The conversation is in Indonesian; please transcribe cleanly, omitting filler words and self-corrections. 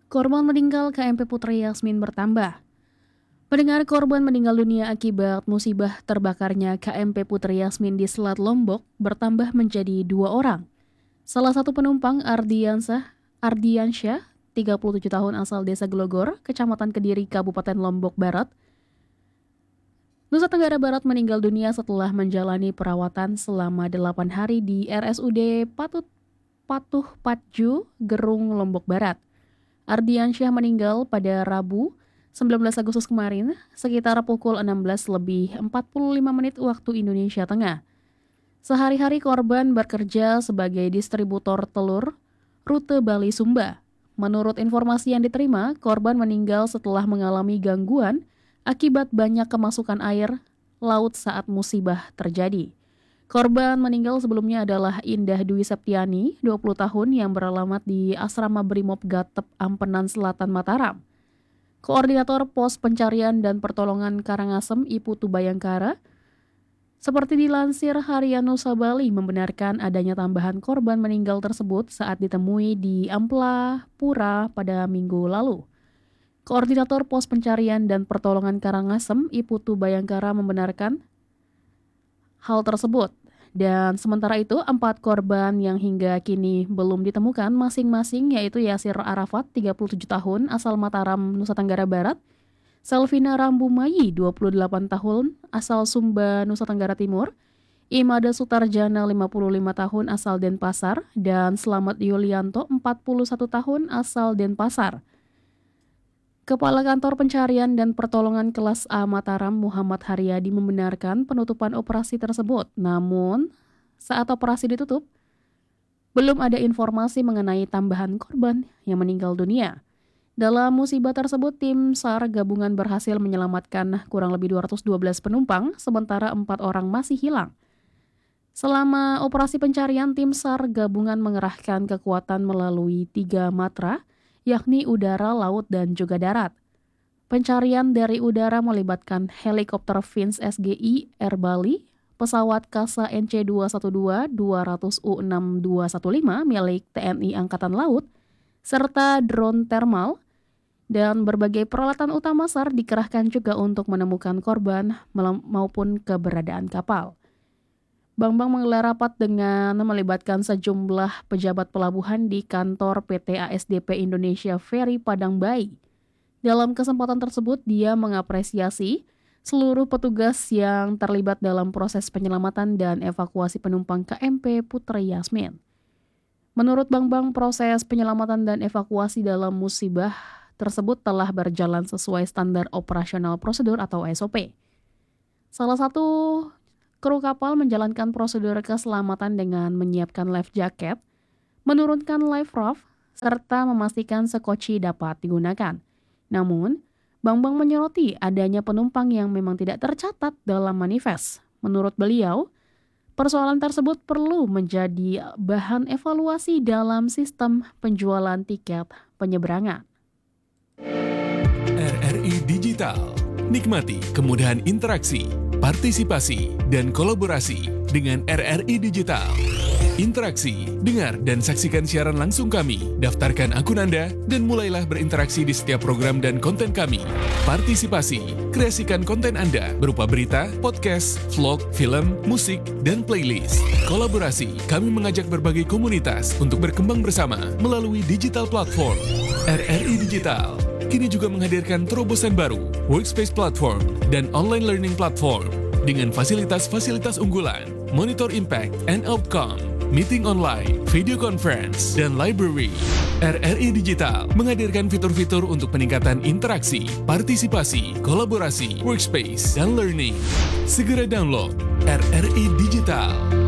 Korban meninggal KMP Putri Yasmin bertambah. Pendengar, korban meninggal dunia akibat musibah terbakarnya KMP Putri Yasmin di Selat Lombok bertambah menjadi 2 orang. Salah satu penumpang Ardiansyah, 37 tahun asal Desa Glogor, Kecamatan Kediri, Kabupaten Lombok Barat, Nusa Tenggara Barat meninggal dunia setelah menjalani perawatan selama 8 hari di RSUD Patuh Patju, Gerung, Lombok Barat. Ardiansyah meninggal pada Rabu 19 Agustus kemarin sekitar pukul 16:45 waktu Indonesia Tengah. Sehari-hari korban bekerja sebagai distributor telur rute Bali-Sumba. Menurut informasi yang diterima, korban meninggal setelah mengalami gangguan akibat banyak kemasukan air laut saat musibah terjadi. Korban meninggal sebelumnya adalah Indah Dwi Septiani, 20 tahun yang beralamat di Asrama Brimob Gatep, Ampenan Selatan, Mataram. Koordinator Pos Pencarian dan Pertolongan Karangasem, Iputu Bayangkara, seperti dilansir Harian Nusa Bali, membenarkan adanya tambahan korban meninggal tersebut saat ditemui di Ampla Pura pada Minggu lalu. Koordinator Pos Pencarian dan Pertolongan Karangasem, Iputu Bayangkara, membenarkan hal tersebut. Dan sementara itu, 4 korban yang hingga kini belum ditemukan masing-masing yaitu Yasir Arafat, 37 tahun, asal Mataram, Nusa Tenggara Barat, Selvina Rambumayi, 28 tahun, asal Sumba, Nusa Tenggara Timur, Imada Sutarjana, 55 tahun, asal Denpasar, dan Slamet Yulianto, 41 tahun, asal Denpasar. Kepala Kantor Pencarian dan Pertolongan Kelas A Mataram, Muhammad Haryadi, membenarkan penutupan operasi tersebut. Namun, saat operasi ditutup, belum ada informasi mengenai tambahan korban yang meninggal dunia. Dalam musibah tersebut, tim SAR gabungan berhasil menyelamatkan kurang lebih 212 penumpang, sementara 4 orang masih hilang. Selama operasi pencarian, tim SAR gabungan mengerahkan kekuatan melalui 3 matra, yakni udara, laut, dan juga darat. Pencarian dari udara melibatkan helikopter Vince SGI Air Bali, pesawat Kasa NC212 200 U6215 milik TNI Angkatan Laut, serta drone thermal, dan berbagai peralatan utama SAR dikerahkan juga untuk menemukan korban maupun keberadaan kapal. Bambang menggelar rapat dengan melibatkan sejumlah pejabat pelabuhan di kantor PT ASDP Indonesia Ferry Padang Bayi. Dalam kesempatan tersebut, dia mengapresiasi seluruh petugas yang terlibat dalam proses penyelamatan dan evakuasi penumpang KMP Putri Yasmin. Menurut Bambang, proses penyelamatan dan evakuasi dalam musibah tersebut telah berjalan sesuai standar operasional prosedur atau SOP. Salah satu kru kapal menjalankan prosedur keselamatan dengan menyiapkan life jacket, menurunkan life raft, serta memastikan sekoci dapat digunakan. Namun, Bambang menyoroti adanya penumpang yang memang tidak tercatat dalam manifest. Menurut beliau, persoalan tersebut perlu menjadi bahan evaluasi dalam sistem penjualan tiket penyeberangan. RRI Digital. Nikmati kemudahan interaksi, partisipasi, dan kolaborasi dengan RRI Digital. Interaksi, dengar, dan saksikan siaran langsung kami. Daftarkan akun Anda dan mulailah berinteraksi di setiap program dan konten kami. Partisipasi, kreasikan konten Anda berupa berita, podcast, vlog, film, musik, dan playlist. Kolaborasi, kami mengajak berbagai komunitas untuk berkembang bersama melalui digital platform. RRI Digital kini juga menghadirkan terobosan baru, workspace platform, dan online learning platform dengan fasilitas-fasilitas unggulan, monitor impact and outcome, meeting online, video conference, dan library. RRI Digital menghadirkan fitur-fitur untuk peningkatan interaksi, partisipasi, kolaborasi, workspace, dan learning. Segera download RRI Digital.